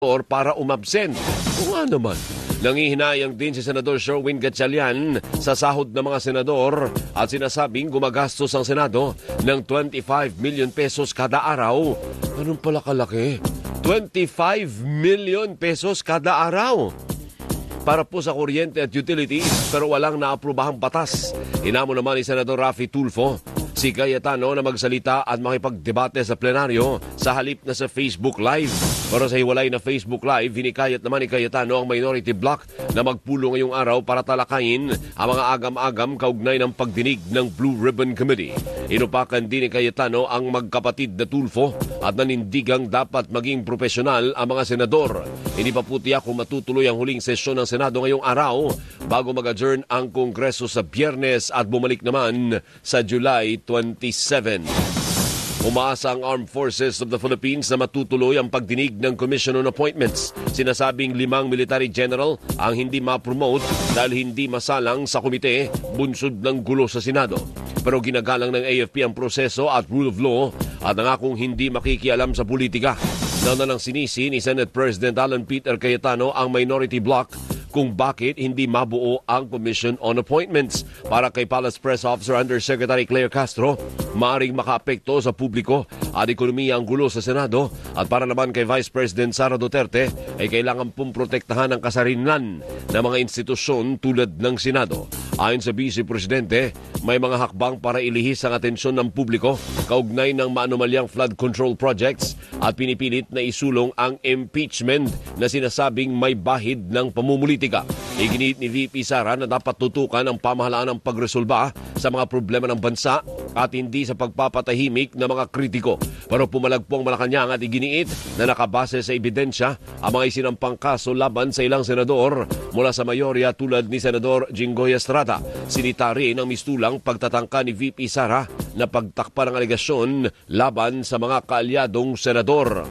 or para umabsent. Kung ano naman. Nangihinayang din si Senador Sherwin Gatchalian sa sahod ng mga senador at sinasabing gumagastos ang Senado ng 25 million pesos kada araw. Ganun pala kalaki? 25 million pesos kada araw para po sa kuryente at utilities pero walang naaprobahang batas. Inamo naman ni Senador Raffy Tulfo si Cayetano na magsalita at makipagdebate sa plenaryo sa halip na sa Facebook Live. Pero sa hiwalay na Facebook Live, hinikayat naman ni Cayetano ang minority bloc na magpulong ngayong araw para talakayin ang mga agam-agam kaugnay ng pagdinig ng Blue Ribbon Committee. Inupakan din ni Cayetano ang magkapatid na Tulfo at nanindigang dapat maging profesional ang mga senador. Hindi pa po tiyak kung matutuloy ang huling sesyon ng Senado ngayong araw bago mag-adjourn ang Kongreso sa Biyernes at bumalik naman sa July 27. Umaasa ang Armed Forces of the Philippines na matutuloy ang pagdinig ng Commission on Appointments. Sinasabing 5 military general ang hindi ma-promote dahil hindi masalang sa komite bunsod ng gulo sa Senado. Pero ginagalang ng AFP ang proseso at rule of law at nangakong hindi makikialam sa politika. Nauna ng sinisi ni Senate President Alan Peter Cayetano ang minority bloc kung bakit hindi mabuo ang Commission on Appointments. Para kay Palace Press Officer Undersecretary Claire Castro, maaaring makaapekto sa publiko at ekonomiya ang gulo sa Senado at para naman kay Vice President Sara Duterte ay kailangan pong protektahan ang kasarinlan ng mga institusyon tulad ng Senado. Ayon sa Vice Presidente, may mga hakbang para ilihis ang atensyon ng publiko kaugnay ng maanumalyang flood control projects at pinipilit na isulong ang impeachment na sinasabing may bahid ng pamumulitika. Iginit ni VP Sara na dapat tutukan ang pamahalaan ng pagresolba sa mga problema ng bansa at hindi sa pagpapatahimik ng mga kritiko. Pero pumalag po ang Malacanang at iginiit na nakabase sa ebidensya ang mga isinampang kaso laban sa ilang senador mula sa mayorya tulad ni Senador Jinggoy Estrada. Sinita rin ang mistulang pagtatangka ni VP Sara na pagtakpan ng alegasyon laban sa mga kaalyadong senador.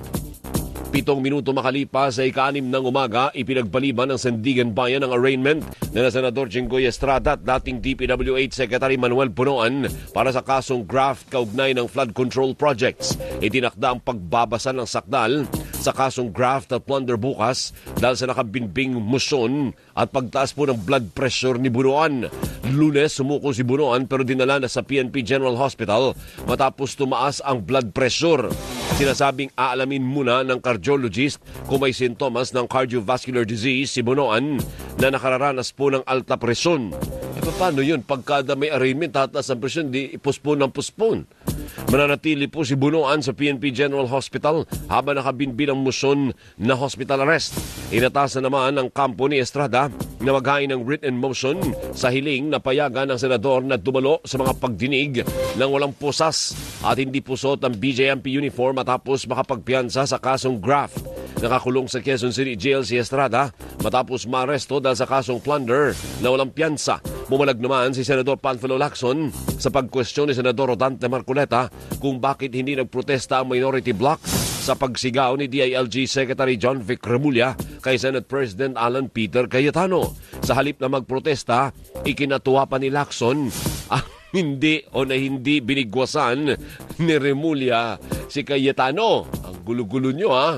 7 minuto makalipas sa ika-6 ng umaga, ipinagbaliban ng Sandigan Bayan ang arraignment na Senador Jinggoy Estrada at dating DPWH Secretary Manuel Punoan para sa kasong graft kaugnay ng flood control projects. Itinakda ang pagbabasa ng sakdal sa kasong graft at plunder bukas dahil sa nakabinbing musyon at pagtaas po ng blood pressure ni Bunoan. Lunes, sumuko si Bunoan pero dinala na sa PNP General Hospital matapos tumaas ang blood pressure. Sinasabing aalamin muna ng cardiologist kung may sintomas ng cardiovascular disease si Bunoan na nakararanas po ng alta presyon. Paano yun? Pagkada may arraignment, tataas ang presyon, di ipospon ng pospon. Mananatili po si Bunoan sa PNP General Hospital habang nakabinbin ang musyon na hospital arrest. Inatasan naman ang kampo ni Estrada na maghain ng written motion sa hiling na payagan ng senador na dumalo sa mga pagdinig ng walang pusas at hindi pusot ang BJMP uniform matapos makapagpiyansa sa kasong graft. Nakakulong sa Quezon City Jail si Estrada matapos maaresto dahil sa kasong plunder na walang piyansa. Bumalag naman si Senador Panfilo Lacson sa pagkwestiyon ni Senador Rodante Marcoleta kung bakit hindi nagprotesta ang minority bloc sa pagsigaw ni DILG Secretary John Vic Remulla kay Senate President Alan Peter Cayetano. Sa halip na magprotesta, ikinatuwa pa ni Lacson ang hindi binigwasan ni Remulla si Cayetano. Ang gulo-gulo nyo, ha?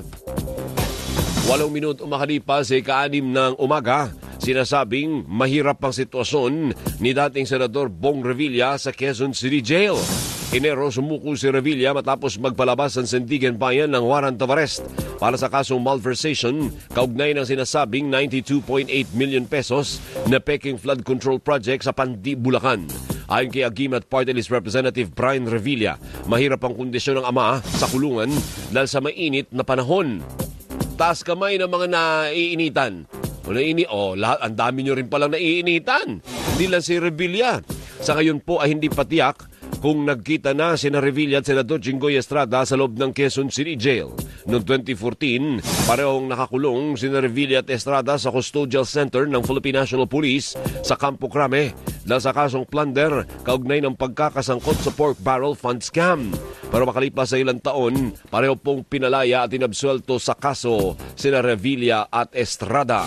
8 minuto makalipas sa ika-6 ng umaga, sinasabing mahirap ang sitwasyon ni dating Senador Bong Revilla sa Quezon City Jail. Enero, sumuko si Revilla matapos magpalabas ang Sandigan Bayan ng warrant of arrest para sa kasong malversation kaugnay ng sinasabing 92.8 million pesos na peking flood control project sa Pandi, Bulacan. Ayon kay Agimat Party List Representative Brian Revilla, mahirap ang kondisyon ng ama sa kulungan dahil sa mainit na panahon. Taas kamay ng mga naiinitan. Ang dami nyo rin palang naiinitan. Hindi lang si Revilla. Sa ngayon po ay hindi patiyak kung nagkita na sina Revilla at Senador Jinggoy Estrada sa loob ng Quezon City Jail. Noong 2014, parehong nakakulong sina Revilla at Estrada sa Custodial Center ng Philippine National Police sa Campo Crame dahil sa kasong plunder kaugnay ng pagkakasangkot sa pork barrel fund scam. Pero makalipas sa ilang taon, pareho pong pinalaya at inabsuelto sa kaso sina Revilla at Estrada.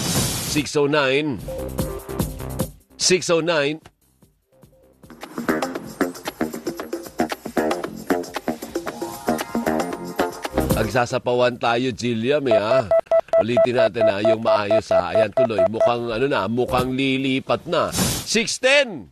609 Magsasapawan tayo, Jilliam, ha? Ulitin natin na yung maayos, ha? Ayan, tuloy. Mukhang lilipat na. 6:10!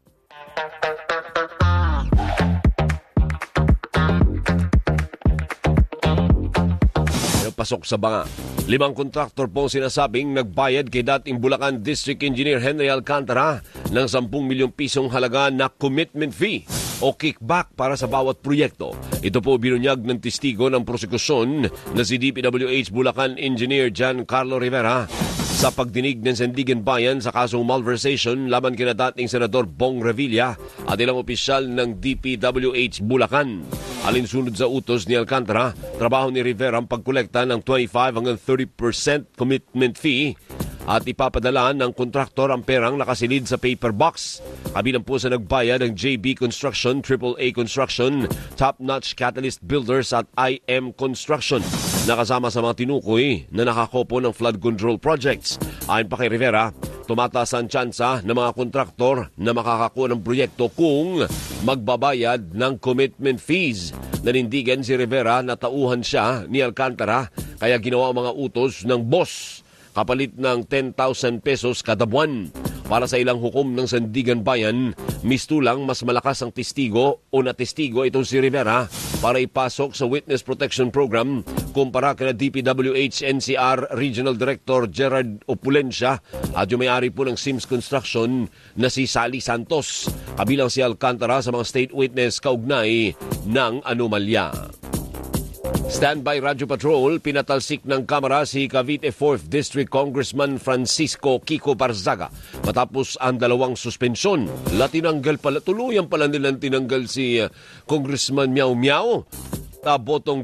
Pasok sa banga. 5 kontraktor po sinasabing nagbayad kay dating Bulacan District Engineer Henry Alcantara ng 10 milyong pisong halaga na commitment fee o kickback para sa bawat proyekto. Ito po binunyag ng testigo ng prosekusyon na si DPWH Bulacan Engineer Giancarlo Rivera sa pagdinig ng Sandigan Bayan sa kasong malversation laban kina dating Senador Bong Revilla at ilang opisyal ng DPWH Bulacan. Alinsunod sa utos ni Alcantara, trabaho ni Rivera ang pagkolekta ng 25 hanggang 30% commitment fee at ipapadala ng kontraktor ang perang nakasilid sa paper box. Kabilang po sa nagbayad ang JB Construction, AAA Construction, Top Notch Catalyst Builders at IM Construction. Nakasama sa mga tinukoy na nakakopo ng flood control projects. Ayon pa kay Rivera, tumataas ang tsansa ng mga kontraktor na makakakuha ng proyekto kung magbabayad ng commitment fees. Nanindigan si Rivera na tauhan siya ni Alcantara kaya ginawa ang mga utos ng boss kapalit ng 10,000 pesos kada buwan. Para sa ilang hukom ng Sandigan Bayan, mistulang mas malakas ang testigo o natestigo itong si Rivera para ipasok sa Witness Protection Program kumpara kina DPWH NCR Regional Director Gerard Opulencia at yung may-ari po ng Sims Construction na si Sally Santos. Kabilang si Alcantara sa mga state witness kaugnay ng anomalya. Standby Radyo Patrol, pinatalsik ng Kamara si Cavite 4th District Congressman Francisco Kiko Barzaga matapos ang 2 suspensyon. Tuluyan pala nilang tinanggal si Congressman Miao Miao. Botong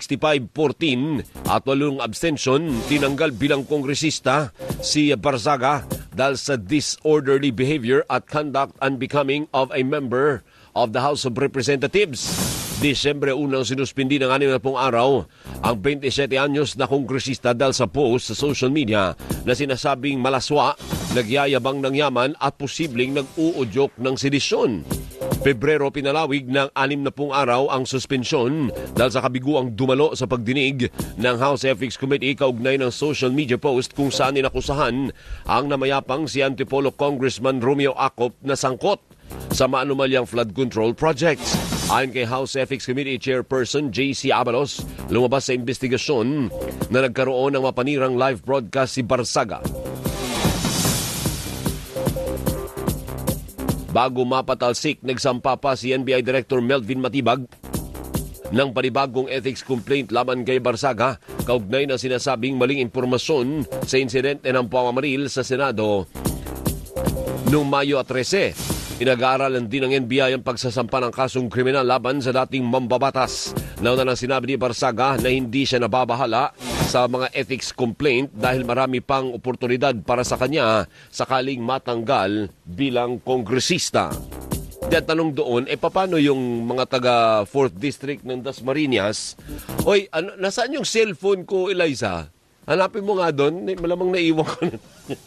265-14 at 8 abstention, tinanggal bilang kongresista si Barzaga dahil sa disorderly behavior at conduct unbecoming of a member of the House of Representatives. Disyembre 1 sinuspindi ng 6 araw ang 27 anyos na kongresista dahil sa post sa social media na sinasabing malaswa, nagyayabang ng yaman at posibleng nag-uudyok ng sedisyon. Pebrero pinalawig ng 60 araw ang suspensyon dahil sa kabiguang dumalo sa pagdinig ng House Ethics Committee kaugnay ng social media post kung saan inakusahan ang namayapang si Antipolo Congressman Romeo Acop na sangkot sa maanumalyang flood control projects. Ayon kay House Ethics Committee Chairperson J.C. Abalos, lumabas sa investigasyon na nagkaroon ng mapanirang live broadcast si Barzaga. Bago mapatalsik, nagsampa pa si NBI Director Melvin Matibag ng panibagong ethics complaint laban kay Barzaga kaugnay na sinasabing maling impormasyon sa insidente ng pamamaril sa Senado noong Mayo 13. Pinag-aaralan din ng NBI ang pagsasampa ng kasong kriminal laban sa dating mambabatas. Nauna nang sinabi ni Barzaga na hindi siya nababahala sa mga ethics complaint dahil marami pang oportunidad para sa kanya sakaling matanggal bilang kongresista. Diyan tanong doon, paano yung mga taga 4th District ng Dasmariñas? Oy, nasaan yung cellphone ko, Eliza? Hanapin mo nga doon, malamang naiwan ko na.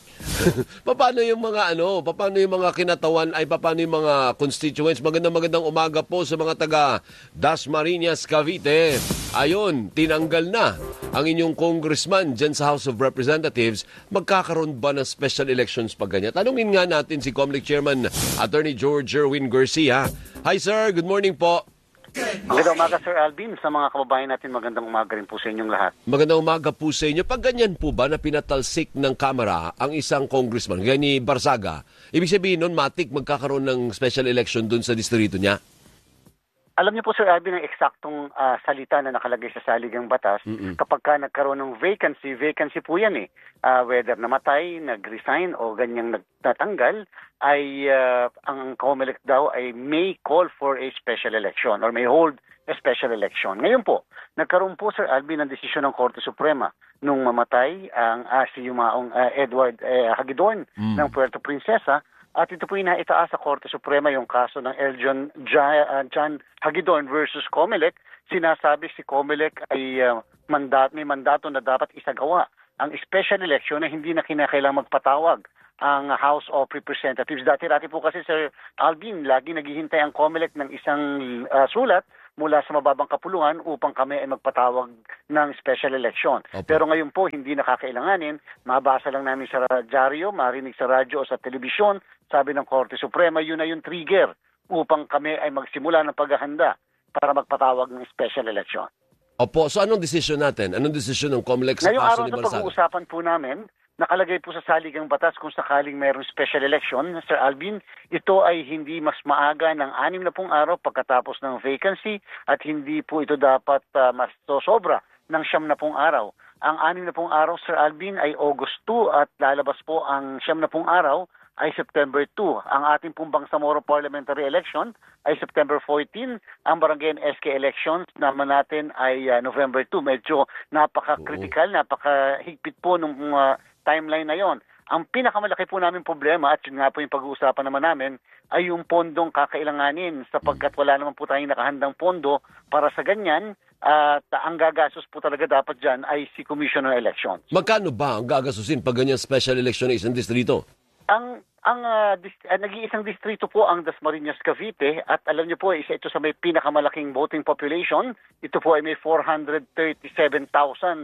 Paano yung mga kinatawan paano yung mga constituents? Magandang umaga po sa mga taga Dasmariñas, Cavite. Ayon, tinanggal na ang inyong congressman dyan sa House of Representatives. Magkakaroon ba ng special elections pag ganyan? Tanungin nga natin si COMELEC Chairman Attorney George Erwin Garcia. Hi sir, good morning po. Magandang umaga, Sir Alvin. Sa mga kababayan natin, magandang umaga rin po sa inyong lahat. Magandang umaga po sa inyo. Pag ganyan po ba na pinatalsik ng Kamara ang isang congressman, ganyan ni Barzaga, ibig sabihin nun, matik magkakaroon ng special election dun sa distrito niya? Alam niyo po, Sir Alvin, ang eksaktong salita na nakalagay sa saligang batas, kapag ka nagkaroon ng vacancy po yan eh. Whether namatay, nag-resign o ganyang natanggal, ay ang COMELEC daw ay may call for a special election or may hold a special election. Ngayon po, nagkaroon po, Sir Alvin, ng desisyon ng Korte Suprema nung mamatay ang si Yumaong Edward Hagidorn ng Puerto Princesa. At ito po yung naitaas sa Korte Suprema yung kaso ng Eljon John Hagidorn versus COMELEC. Sinasabi si COMELEC ay may mandato na dapat isagawa ang special election na hindi na kinakailangang magpatawag ang House of Representatives. Dati po kasi, Sir Alvin, lagi naghihintay ang COMELEC ng isang sulat mula sa mababang kapulungan upang kami ay magpatawag ng special election. Opo. Pero ngayon po, hindi nakakailanganin. Mabasa lang namin sa dyaryo, marinig sa radyo o sa telebisyon, sabi ng Korte Suprema, yun na yung trigger upang kami ay magsimula ng paghahanda para magpatawag ng special election. Opo, so anong desisyon natin? Anong desisyon ng COMELEC sa Ngayong kaso araw ni sa Balsaga? pag-uusapan po namin, nakalagay po sa saligang batas kung sakaling mayroong special election, Sir Alvin, ito ay hindi mas maaga ng 60 araw pagkatapos ng vacancy at hindi po ito dapat mas sobra ng 70 araw. Ang 60 araw, Sir Alvin, ay August 2 at lalabas po ang 70 araw ay September 2. Ang ating pong Bangsamoro Parliamentary Election ay September 14. Ang Barangay SK elections naman natin ay November 2. Medyo napaka-critical, napaka-higpit po nung timeline na yon. Ang pinakamalaki po namin problema, at yun nga po yung pag-uusapan naman namin, ay yung pondong kakailanganin sapagkat wala naman po tayong nakahandang pondo para sa ganyan. At ang gagastos po talaga dapat dyan ay si Commissioner Elections. Magkano ba ang gagasusin pag ganyan special election na isang distrito? Nag-iisang distrito po ang Dasmariñas, Cavite at alam niyo po, isa ito sa may pinakamalaking voting population. Ito po ay may 437,730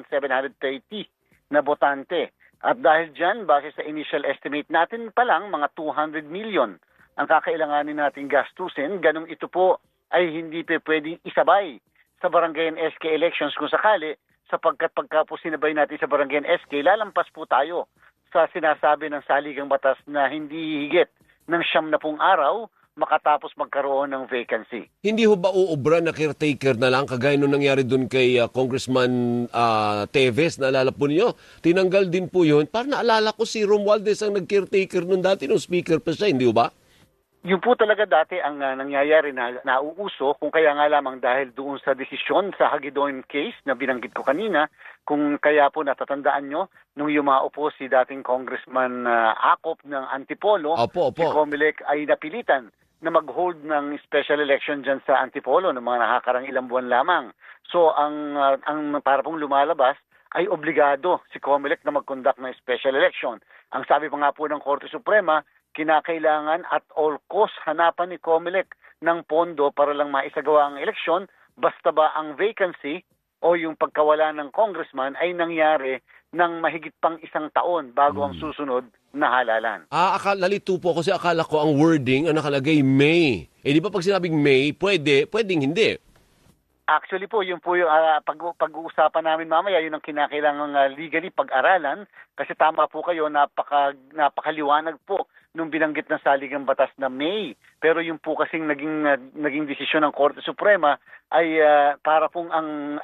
na botante. At dahil dyan, base sa initial estimate natin pa lang, mga 200 million ang kakailanganin natin gastusin. Ganong ito po ay hindi pwedeng isabay sa Barangay SK elections kung sakali, sapagkat pagka po sinabay natin sa Barangay SK, lalampas po tayo sa sinasabi ng saligang batas na hindi higit ng 70 araw makatapos magkaroon ng vacancy. Hindi ho ba uubra na caretaker na lang kagaya nung nangyari dun kay Congressman Teves, naalala po niyo? Tinanggal din po yun. Parang naalala ko si Romualdez ang nag-caretaker nun dati nung speaker pa siya, hindi ho ba? Yun po talaga dati ang nangyayari na nauuso, kung kaya nga lamang dahil doon sa desisyon sa Hagedorn case na binanggit ko kanina, kung kaya po natatandaan nyo, nung yumao po si dating Congressman Acop ng Antipolo, si COMELEC ay napilitan na mag-hold ng special election dyan sa Antipolo ng mga nakakarang ilang buwan lamang. So ang para pong lumalabas ay obligado si COMELEC na mag-conduct ng special election. Ang sabi pa nga po ng Korte Suprema, kinakailangan at all cost hanapan ni COMELEC ng pondo para lang maisagawa ang eleksyon, basta ba ang vacancy o yung pagkawala ng congressman ay nangyari ng mahigit pang 1 taon bago ang susunod na halalan. Nalito po kasi akala ko ang wording ang nakalagay May. Di ba pag sinabing May, pwedeng hindi? Actually po, yun po yung pag-uusapan namin mamaya, yun ang kinakailangang legally pag-aralan kasi tama po kayo, napakaliwanag po nung binanggit ng saligang batas na May. Pero yung po kasing naging desisyon ng Korte Suprema ay para pong ang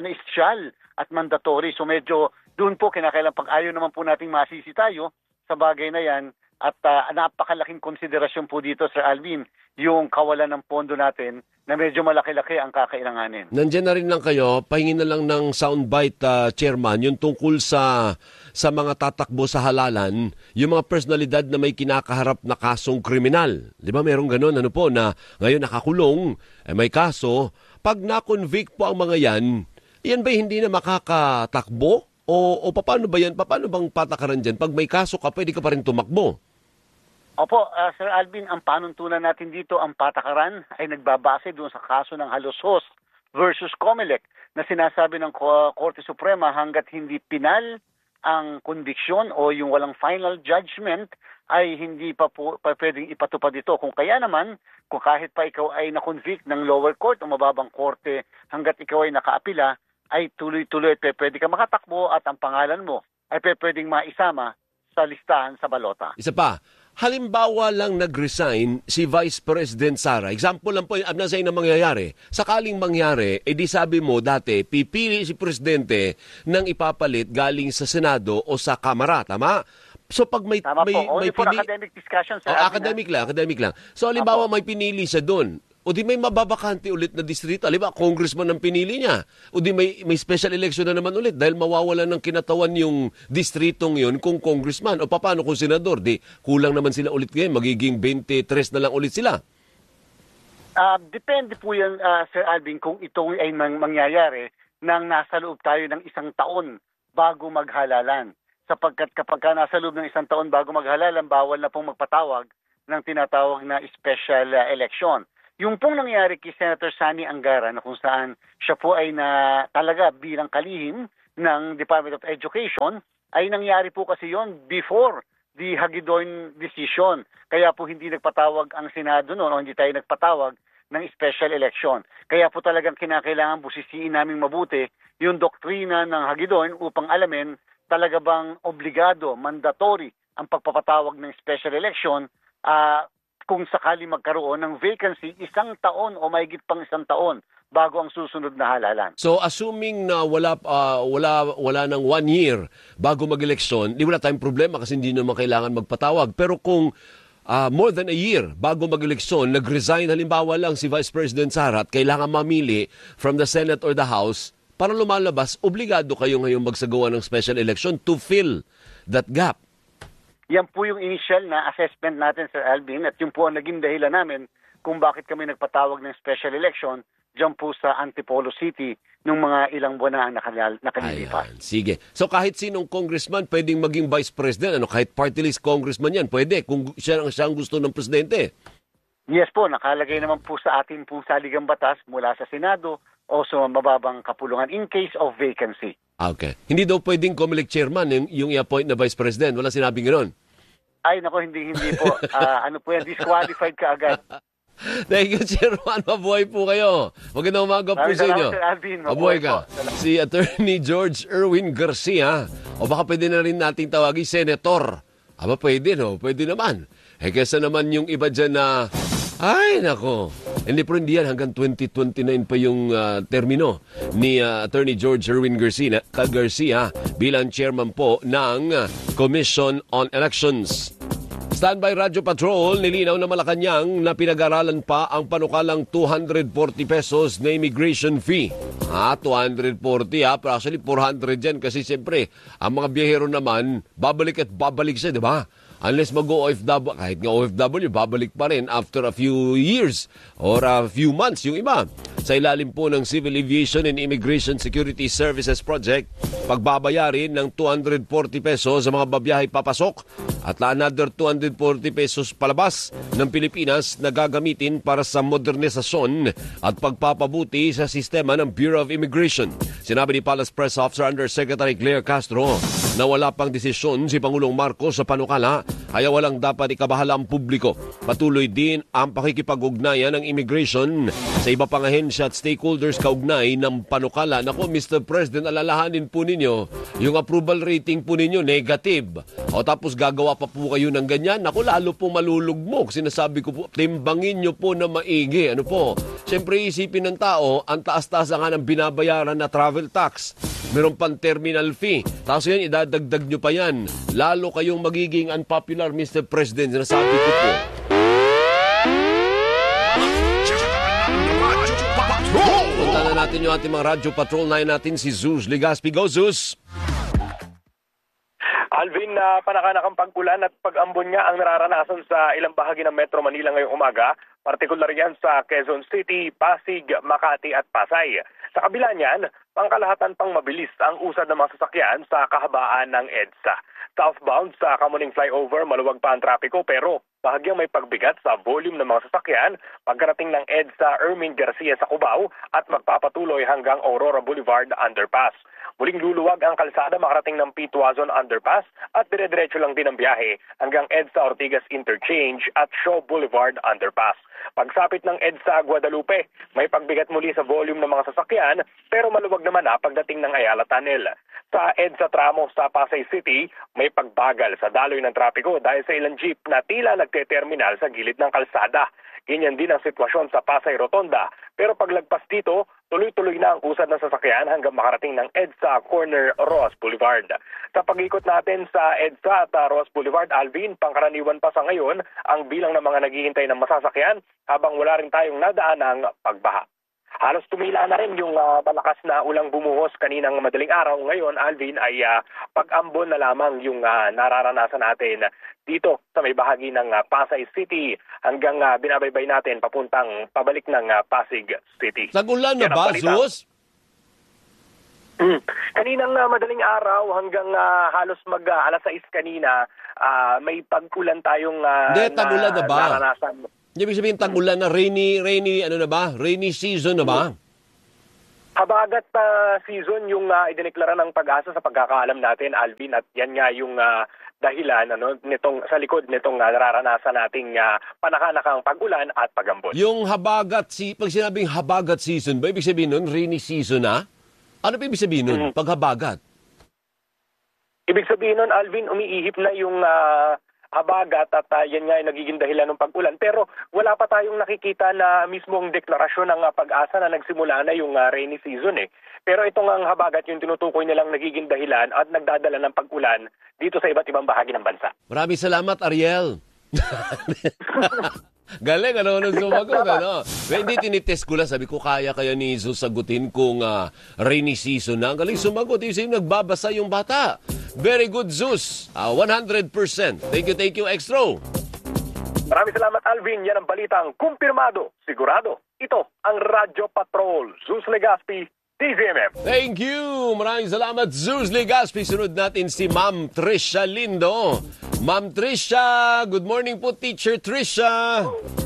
isyal at mandatory. So medyo doon po kinakailangan pag-ayaw naman po nating masisi tayo sa bagay na yan at napakalaking konsiderasyon po dito, Sir Alvin, yung kawalan ng pondo natin na medyo malaki-laki ang kakailanganin. Nandiyan na rin lang kayo, pahingin na lang ng soundbite, Chairman, yung tungkol sa mga tatakbo sa halalan, yung mga personalidad na may kinakaharap na kasong kriminal. Di ba merong ganun, na ngayon nakakulong, may kaso. Pag na-convict po ang mga yan ba hindi na makakatakbo? O paano ba yan? Paano bang patakaran dyan? Pag may kaso ka, pwede ka pa rin tumakbo. Opo, Sir Alvin, ang panuntunan natin dito, ang patakaran ay nagbabase doon sa kaso ng Halosos versus COMELEC na sinasabi ng Korte Suprema hanggat hindi pinal ang conviction o yung walang final judgment ay hindi pa pwedeng ipatupad ito. Kung kaya naman, kung kahit pa ikaw ay na-convict ng lower court o mababang korte hanggat ikaw ay nakaapila, ay tuloy-tuloy at pwede ka makatakbo at ang pangalan mo ay pwedeng maisama sa listahan sa balota. Isa pa, halimbawa lang nag-resign si Vice President Sara. Example lang po, na sa'yo na mangyayari. Sakaling mangyari, di sabi mo dati, pipili si Presidente ng ipapalit galing sa Senado o sa Kamara, tama? So pag may academic discussion sa academic lang. So halimbawa may pinili siya doon. O di may mababakante ulit na distrito. Halimbawa, congressman ang pinili niya. O di may special election na naman ulit dahil mawawala ng kinatawan yung distritong yun kung congressman. O paano kung senador? Di kulang naman sila ulit ngayon. Magiging 23 na lang ulit sila. Depende po yan, Sir Alvin, kung ito ay mangyayari nang nasa loob tayo ng 1 taon bago maghalalan. Sapagkat kapag nasa loob ng 1 taon bago maghalalan, bawal na pong magpatawag ng tinatawag na special election. Yung pong nangyari kay Senator Sani Angara na kung saan siya po ay na talaga bilang kalihim ng Department of Education, ay nangyari po kasi yon before the Hagedorn decision. Kaya po hindi nagpatawag ang Senado noon o hindi tayo nagpatawag ng special election. Kaya po talagang kinakailangan busisiin namin mabuti yung doktrina ng Hagedorn upang alamin talaga bang obligado, mandatory ang pagpapatawag ng special election kung sakali magkaroon ng vacancy 1 taon o mahigit pang 1 taon bago ang susunod na halalan. So assuming na wala ng 1 year bago mag-eleksyon, di wala tayong problema kasi hindi naman kailangan magpatawag. Pero kung more than a year bago mag-eleksyon, nag-resign halimbawa lang si Vice President Sara at kailangan mamili from the Senate or the House, para lumalabas, obligado kayo ngayong magsagawa ng special election to fill that gap. Yan po yung initial na assessment natin, Sir Alvin, at yung po ang naging dahilan namin kung bakit kami nagpatawag ng special election dyan po sa Antipolo City nung mga ilang buwan na nakalilipas. Ayan, sige. So kahit sinong congressman pwedeng maging vice president, kahit party list congressman yan, pwede kung siya ang gusto ng presidente. Yes po, nakalagay naman po sa ating pong saligang batas mula sa Senado o sa mababang kapulungan in case of vacancy. Okay. Hindi daw pwedeng COMELEC chairman yung i-appoint na vice president. Wala sinabing gano'n. Ay, nako, hindi po. Ano po yan, disqualified ka agad. Thank you, Chairman. Mabuhay po kayo. Magandang umaga po sa inyo. Sir Alvin. Mabuhay ka. Si Attorney George Erwin Garcia. O baka pwede na rin nating tawagin Senator. Aba, pwede, no? Pwede naman. Kesa naman yung iba dyan na, ay, nako. Hindi yan. Hanggang 2029 pa yung termino ni Attorney George Erwin Garcia bilang chairman po ng Commission on Elections. Standby Radyo Patrol, nilinaw na Malacanang na pinag-aralan pa ang panukalang 240 pesos na immigration fee. 240 pero actually 400 yan kasi siyempre ang mga biyahero naman babalik at babalik siya, di ba? Unless mag-OFW, kahit nga OFW, babalik pa rin after a few years or a few months yung iba. Sa ilalim po ng Civil Aviation and Immigration Security Services Project, pagbabayarin ng 240 pesos sa mga babiyahe papasok at another 240 pesos palabas ng Pilipinas na gagamitin para sa modernisasyon at pagpapabuti sa sistema ng Bureau of Immigration. Sinabi ni Palace Press Officer Undersecretary Claire Castro na wala pang desisyon si Pangulong Marcos sa panukala kaya walang dapat ikabahala ang publiko. Patuloy din ang pakikipag-ugnayan ng immigration sa iba pang ahensya at stakeholders kaugnay ng panukala. Naku, Mr. President, alalahanin po ninyo, yung approval rating po ninyo negative. O tapos gagawa pa po kayo ng ganyan. Naku, lalo po malulugmok. Sinasabi ko po, timbangin nyo po na maigi. Ano po? Siyempre isipin ng tao, ang taas-taas nga ng binabayaran na travel tax. Meron pang terminal fee. Tapos yan, idadagdag nyo pa yan. Lalo kayong magiging unpopular, Mr. President. Sinasabi ko po. Punta na natin yung ating mga Radyo Patrol na natin si Zeus Legaspi. Go, Zeus! Alvin, panakanak ang pag-ulan at pag-ambon nga ang nararanasan sa ilang bahagi ng Metro Manila ngayong umaga, partikular yan sa Quezon City, Pasig, Makati at Pasay. Sa kabila niyan, pangkalahatan pang mabilis ang usad ng mga sasakyan sa kahabaan ng EDSA. Southbound sa Kamuning Flyover, maluwag pa ang trapiko pero bahagyang may pagbigat sa volume ng mga sasakyan pagkarating ng EDSA Ermin Garcia sa Cubao at magpapatuloy hanggang Aurora Boulevard Underpass. Muling luluwag ang kalsada makarating ng P. Tuazon Underpass at dire-diretso lang din ang biyahe hanggang EDSA Ortigas Interchange at Shaw Boulevard Underpass. Pagsapit ng EDSA Guadalupe, may pagbigat muli sa volume ng mga sasakyan pero maluwag naman pagdating ng Ayala Tunnel. Sa EDSA tramo sa Pasay City, may pagbagal sa daloy ng trapiko dahil sa ilang jeep na tila nagte-terminal sa gilid ng kalsada. Ganyan din ang sitwasyon sa Pasay Rotonda pero paglagpas dito, tuloy-tuloy na ang usad ng sasakyan hanggang makarating ng EDSA Corner Ross Boulevard. Sa pag-ikot natin sa EDSA at Ross Boulevard, Alvin, pangkaraniwan pa sa ngayon ang bilang ng mga naghihintay ng masasakyan habang wala rin tayong nadaanang pagbaha. Halos tumila na rin yung malakas na ulang bumuhos kaninang madaling araw. Ngayon, Alvin, ay pag-ambon na lamang yung nararanasan natin dito sa may bahagi ng Pasay City hanggang binabaybay natin papuntang pabalik ng Pasig City. Nagulan na ba, Zeus? Kaninang madaling araw hanggang halos alas 6 kanina, may pag-ulan tayong tagulan na ba? naranasan. Ibig sabihin, tag-ulan na, rainy, ano na ba? Rainy season na ba? Habagat season yung idineklara ng Pag-asa sa pagkakaalam natin, Alvin, at yan nga yung dahilan nitong sa likod nitong nararanasan nating panakanakang pag-ulan at pag-ambon. Yung habagat, pag sinabing habagat season ba, ibig sabihin nun, rainy season na? Ano ba ibig sabihin nun, pag habagat? Ibig sabihin nun, Alvin, umiihip na yung habagat at yan nga ay nagiging dahilan ng pag-ulan. Pero wala pa tayong nakikita na mismong deklarasyon ng Pag-asa na nagsimula na yung rainy season eh. Pero itong ang habagat yung tinutukoy nilang nagiging dahilan at nagdadala ng pag-ulan dito sa iba't ibang bahagi ng bansa. Maraming salamat, Ariel. Galing, nung sumagot, Hindi, tinitest ko lang. Sabi ko, kaya ni Jesus sagutin kung rainy season na. Galing sumagot. Yung nagbabasa yung bata. Very good, Zeus. 100%. Thank you, Extro. Maraming salamat, Alvin. Yan ang balitang kumpirmado, sigurado. Ito ang Radyo Patrol. Zeus Legaspi, DZMM. Thank you. Maraming salamat, Zeus Legaspi. Sunod natin si Ma'am Trisha Lindo. Ma'am Trisha, good morning po, Teacher Trisha.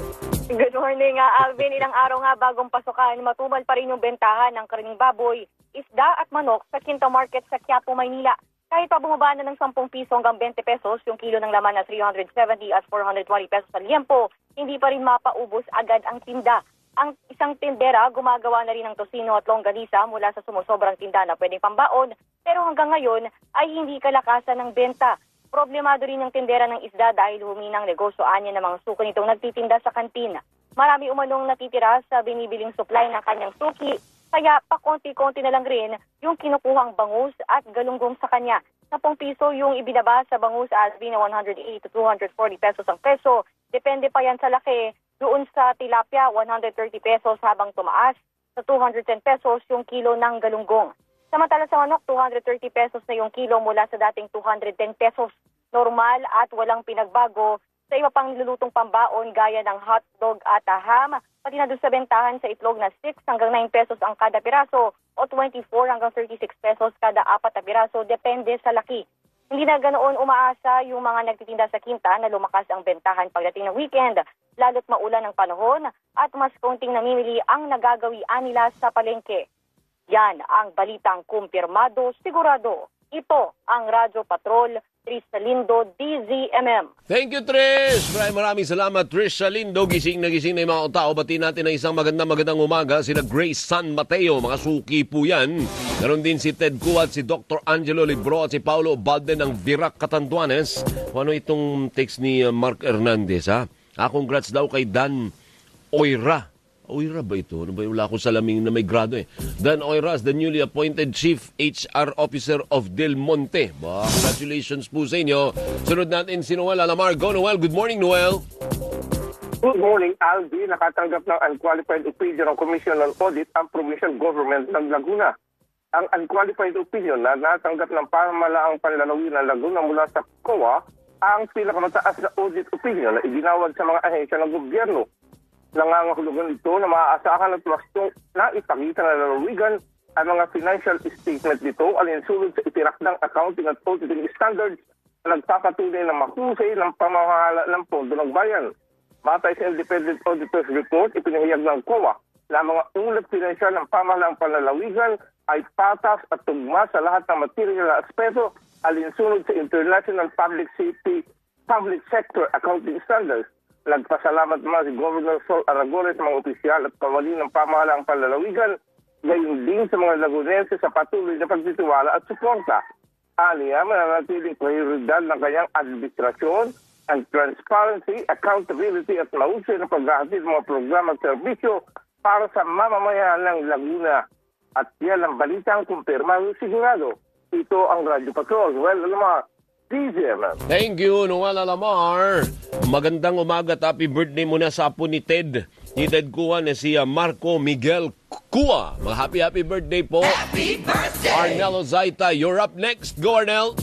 Good morning, Alvin. Ilang araw nga bagong pasukan, matumal pa rin yung bentahan ng karning baboy, isda at manok sa Quinta Market sa Quiapo, Maynila. Kahit pa bumaba na ng 10 piso hanggang 20 pesos, yung kilo ng laman na 370 at 420 pesos sa liempo, hindi pa rin mapaubos agad ang tinda. Ang isang tindera gumagawa na rin ng tosino at longganisa mula sa sumusobrang tinda na pwedeng pambaon, pero hanggang ngayon ay hindi kalakasan ng benta. Problemado rin yung tindera ng isda dahil huminang negosyo anya ng mga suko nitong nagtitinda sa kantina. Marami umanong natitira sa binibiling supply ng kanyang suki, kaya pakonti-konti na lang rin yung kinukuhang bangus at galunggong sa kanya. 10 piso yung ibinaba sa bangus at na 180 to 240 pesos ang peso. Depende pa yan sa laki. Doon sa tilapia, 130 pesos habang tumaas sa 210 pesos yung kilo ng galunggong. Samantala sa manok, 230 pesos na yung kilo mula sa dating 210 pesos. Normal at walang pinagbago sa iba pang nilulutong pambaon gaya ng hotdog at ham, pati na doon sa bentahan sa itlog na 6 hanggang 9 pesos ang kada piraso o 24 hanggang 36 pesos kada 4 na piraso, depende sa laki. Hindi na ganoon umaasa yung mga nagtitinda sa Quinta na lumakas ang bentahan pagdating ng weekend, lalo't maulan ang panahon at mas konting namimili ang nagagawian nila sa palengke. Yan ang balitang kumpirmado, sigurado. Ito ang Radyo Patrol, Trisha Lindo, DZMM. Thank you, Trish. Maraming salamat, Trisha Lindo. Gising na yung mga tao. Bati natin ang isang magandang umaga. Sina Grace San Mateo, mga suki po yan. Ganon din si Ted Kuat, si Dr. Angelo Libro at si Paulo Balde ng Virac, Catanduanes. Ano itong text ni Mark Hernandez, ha? Congrats daw kay Dan Oira. Oira ba ito? Ano ba yung wala ko salaming na may grado eh? Dan Oiras, the newly appointed Chief HR Officer of Del Monte. Congratulations po sa inyo. Sunod natin si Noel Alamar. Go, Noel. Good morning, Noel. Good morning, Aldi. Nakatanggap ng unqualified opinion ng Commission on Audit ang Provincial Government ng Laguna. Ang unqualified opinion na natanggap ng pamahalaang panlalawin ng Laguna mula sa COA ang pinakamataas na audit opinion na iginawad sa mga ahensya ng gobyerno. Nangangahulugan ito na maaasahan at wastong na ipakita ng lalawigan ang mga financial statement nito alinsunod sa itinakdang accounting at auditing standards na nagpapatunay na mahusay ng pamamahala ng pondo ng bayan. Batay sa Independent Auditor's Report, ipinahayag ng COA na mga ulat pinansyal ng pamahalaang panlalawigan ay patas at tugma sa lahat ng material na aspeto alinsunod sa International Public Safety Public Sector Accounting Standards. Nagpasalamat naman si Governor Sol Aragones sa mga opisyal at kawani ng pamahalaang panlalawigan, gayon din sa mga Lagunense sa patuloy na pagtitiwala at suporta. Aniya, mananatiling prioridad ng kanyang administrasyon ang transparency, accountability at mahusay na paghahatid ng mga programa at serbisyo para sa mamamayan ng Laguna. At yan ang balitang kumpirmado sigurado. Ito ang Radyo Patrol. Well, Alamar, DZMM. Thank you, Noel Alamar. Magandang umaga at happy birthday muna sa apo ni Ted. Ni Ted Kua na si Marco Miguel Kua. Happy birthday po. Happy birthday! Arnel Ozaita, you're up next. Go, Arnel.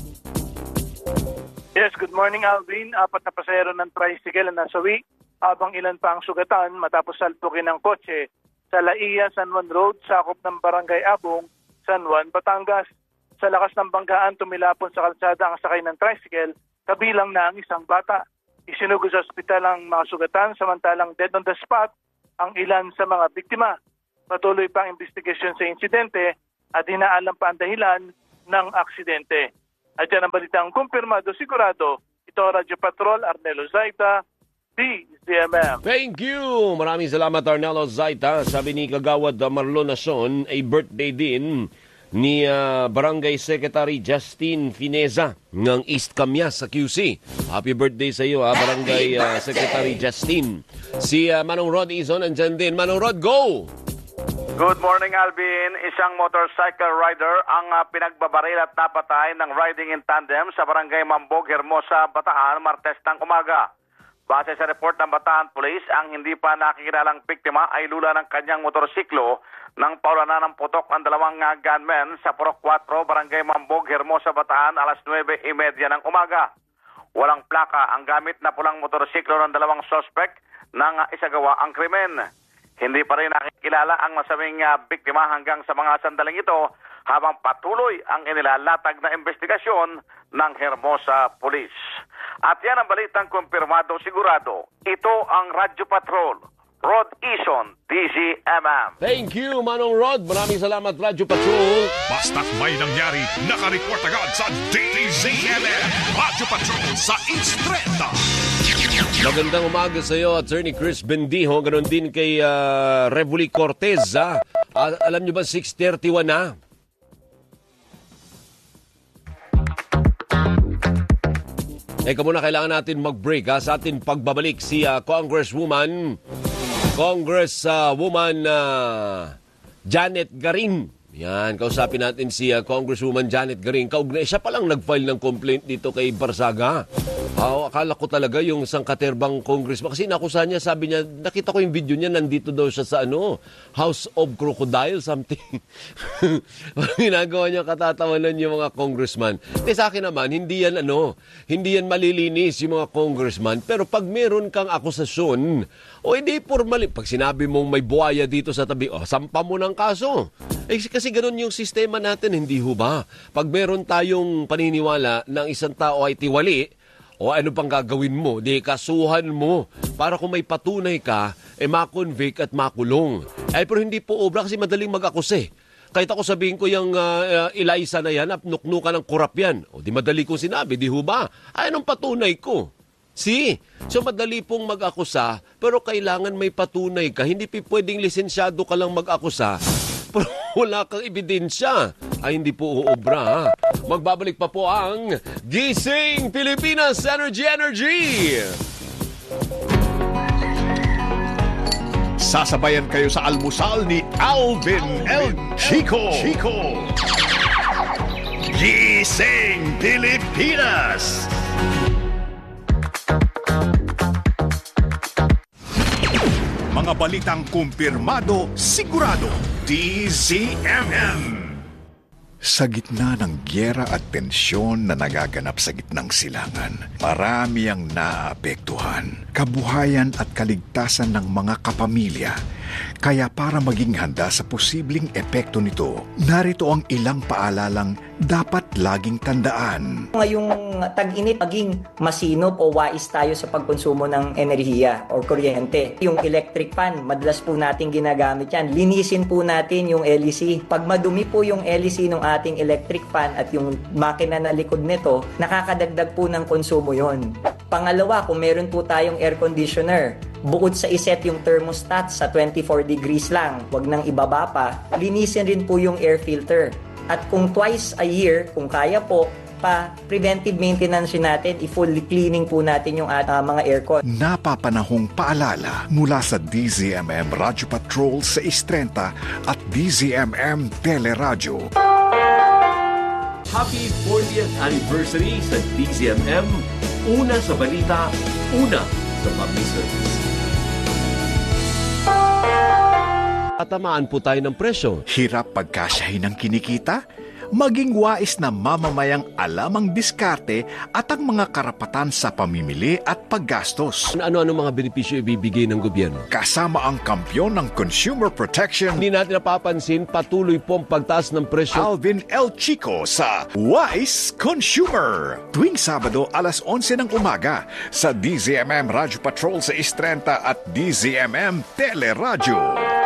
Yes, good morning, Alvin. 4 na pasahero ng tricycle na nasawi habang ilan pa ang sugatan matapos salpukin ng kotse sa Laia, San Juan Road, sakop ng Barangay Abong, San Juan, Batangas. Sa lakas ng banggaan, tumilapon sa kalsada ang sakay ng tricycle, kabilang na ang isang bata. Isinugo sa ospital ang mga sugatan, samantalang dead on the spot ang ilan sa mga biktima. Patuloy pa ang investigasyon sa insidente at hinaalam pa ang dahilan ng aksidente. At yan ang balitang kumpirmado, sigurado. Ito Radyo Patrol, Arnelo Zaita, DZMM. Thank you! Maraming salamat, Arnelo Zaita. Sabi ni Kagawad Marlon Nason, ay birthday din ni Barangay Secretary Justin Fineza ng East Camias sa QC. Happy birthday sa iyo, Barangay Secretary Justin. Si Manong Rod Izon, andyan din. Manong Rod, go! Good morning, Alvin. Isang motorcycle rider ang pinagbabaril at napatay ng riding in tandem sa Barangay Mambog, Hermosa, Bataan, Martes ng umaga. Base sa report ng Bataan Police, ang hindi pa nakikilalang biktima ay lula ng kanyang motorsiklo nang paulanan ng putok ang dalawang gunmen sa Purok 4, Barangay Mambog, Hermosa, Bataan, alas 9:30 ng umaga. Walang plaka ang gamit na pulang motorsiklo ng dalawang suspect nang isagawa ang krimen. Hindi pa rin nakikilala ang masaming biktima hanggang sa mga sandaling ito habang patuloy ang inilalatag na investigasyon ng Hermosa Police. At yan ang balitang kumpirmado sigurado. Ito ang Radyo Patrol. Rod Ison, DZMM. Thank you, Manong Rod. Maraming salamat, Radyo Patrol. Basta't may nangyari, nakareport agad sa DZMM. Radyo Patrol sa Instreta. Magandang umaga sa iyo, Attorney Chris Bendijo. Ganon din kay Revoli Cortez. Alam niyo ba, 6:31 na? Eka muna, kailangan natin mag-break sa atin pagbabalik si Congresswoman Janet Garin. Yan, kausapin natin si Congresswoman Janet Garin. Kaugnay, siya palang nag-file ng complaint dito kay Barsaga. Akala ko talaga yung isang katerbang congressman. Kasi nakusahan niya, sabi niya, nakita ko yung video niya, nandito daw siya sa House of Crocodile, something. Ginagawa niya, katatawanan yung mga congressman. Sa akin naman, hindi yan malilinis yung mga congressman. Pero pag meron kang akusasyon, hindi formal. Pag sinabi mong may buhaya dito sa tabi, sampa mo ng kaso. Kasi ganun yung sistema natin, hindi ho ba? Pag meron tayong paniniwala ng isang tao ay tiwali, ano pang gagawin mo? Kasuhan mo. Para kung may patunay ka, makonvict at makulong. Pero hindi po obra kasi madaling mag-akuse. Kahit ako sabihin ko yung Eliza na yan, nuknuka ng korap yan. Di madali kong sinabi, di ho ba? Anong patunay ko? So madali pong mag-akusa, pero kailangan may patunay ka. Hindi pwedeng lisensyado ka lang mag-akusa, pero wala kang ebidensya. Hindi po uobra. Magbabalik pa po ang Gising Pilipinas Energy! Sasabayan kayo sa almusal ni Alvin El Chico. Gising Pilipinas! Mga balitang kumpirmado, sigurado, DZMM. Sa gitna ng gyera at tensyon na nagaganap sa gitnang silangan, marami ang naapektuhan, kabuhayan at kaligtasan ng mga kapamilya. Kaya para maging handa sa posibleng epekto nito, narito ang ilang paalalang dapat laging tandaan. Ngayong tag-init, maging masinop o wais tayo sa pagkonsumo ng enerhiya o kuryente. Yung electric fan, madalas po natin ginagamit yan. Linisin po natin yung LEC. Pag madumi po yung LEC ng ating electric fan at yung makina na likod nito, nakakadagdag po ng konsumo yon. Pangalawa, kung meron po tayong air conditioner, bukod sa iset yung thermostat sa 24 degrees lang, wag nang ibaba pa, linisin rin po yung air filter. At kung twice a year, kung kaya po, preventive maintenance natin, i-fully cleaning po natin yung mga aircon. Napapanahong paalala mula sa DZMM Radyo Patrol sa Istrenta at DZMM Teleradyo. Happy 40th anniversary sa DZMM. Una sa balita, una sa public service. Tatamaan po tayo ng presyo. Hirap pagkasyahin ng kinikita? maging wais na mamamayang alam ang diskarte at ang mga karapatan sa pamimili at paggastos. Ano-ano mga benepisyo ibibigay ng gobyerno? Kasama ang kampyon ng consumer protection, Hindi natin napapansin, patuloy pong pagtaas ng presyo. Alvin L. Chico sa Wise Consumer. Tuwing Sabado alas 11 ng umaga sa DZMM Radyo Patrol sa 6:30 at DZMM Teleradyo.